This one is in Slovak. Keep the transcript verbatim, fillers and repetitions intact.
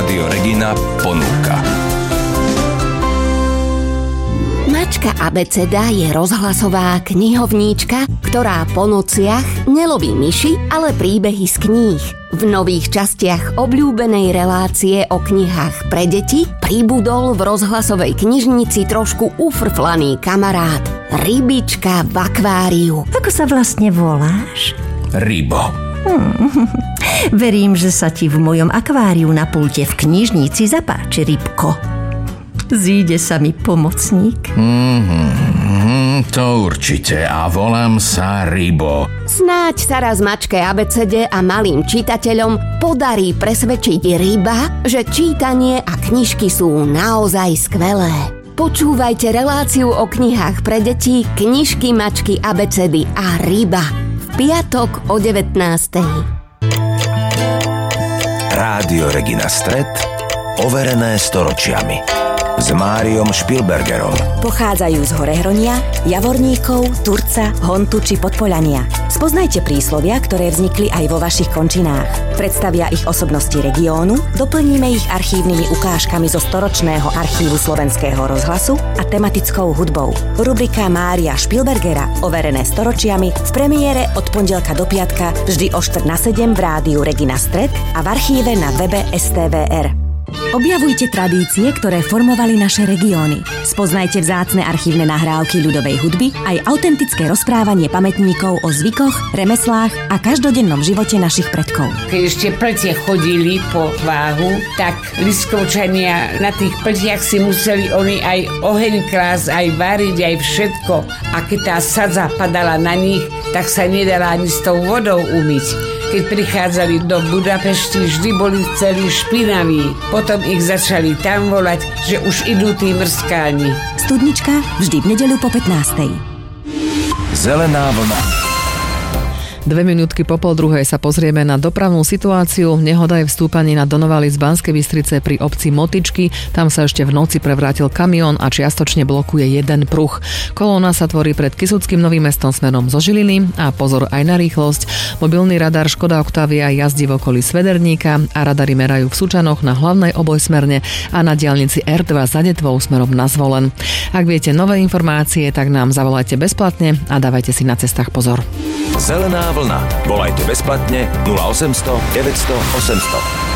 Rádio Regina ponúka. Mačka abeceda je rozhlasová knihovníčka, ktorá po nociach neloví myši, ale príbehy z kníh. V nových častiach obľúbenej relácie o knihách pre deti pribudol v rozhlasovej knižnici trošku ufrflaný kamarát. Rybička v akváriu. Ako sa vlastne voláš? Rybo. Hmm. Verím, že sa ti v mojom akváriu na pulte v knižnici zapáči, rybko. Zíde sa mi pomocník. Mm-hmm, to určite. A volám sa Rybo. Snáď sa raz mačke abecede a malým čitateľom podarí presvedčiť ryba, že čítanie a knižky sú naozaj skvelé. Počúvajte reláciu o knihách pre deti Knižky, mačky, abecedy a ryba v piatok o devätnástej. Rádio Regina Stret, overené storočiami. S Máriom Špilbergerom. Pochádzajú z Horehronia, Javorníkov, Turca, Hontu či Podpoľania. Spoznajte príslovia, ktoré vznikli aj vo vašich končinách. Predstavia ich osobnosti regiónu, doplníme ich archívnymi ukážkami zo storočného archívu Slovenského rozhlasu a tematickou hudbou. Rubrika Mária Špilbergera, overené storočiami, v premiére od pondelka do piatka, vždy o štvrť na sedem v rádiu Regina Stret a v archíve na webe es té vé er. Objavujte tradície, ktoré formovali naše regióny. Spoznajte vzácne archívne nahrávky ľudovej hudby, aj autentické rozprávanie pamätníkov o zvykoch, remeslách a každodennom živote našich predkov. Keď ešte plete chodili po váhu, tak Liskovčania na tých pletiach si museli oni aj oheň klásť, aj variť, aj všetko. A keď tá sadza padala na nich, tak sa nedala ani s tou vodou umyť. Keď prichádzali do Budapešti, vždy boli celí špinaví. Potom ich začali tam volať, že už idú tí mrskáni. Studnička vždy v nedeľu po pätnástej. Zelená vlna. Dve minútky po pol druhej sa pozrieme na dopravnú situáciu. Nehoda je v stúpaní na Donovali z Banskej Bystrice pri obci Motyčky. Tam sa ešte v noci prevrátil kamión a čiastočne blokuje jeden pruh. Kolóna sa tvorí pred Kysuckým Novým Mestom smerom zo Žiliny a pozor aj na rýchlosť. Mobilný radar Škoda Octavia jazdí v okolí Svederníka a radary merajú v Sučanoch na hlavnej obojsmerne a na diaľnici er dva za Detvou smerom na Zvolen. Ak viete nové informácie, tak nám zavolajte bezplatne a dávajte si na cestách pozor. Zelená vlna. Volajte bezplatne nula osemsto deväťsto osemsto.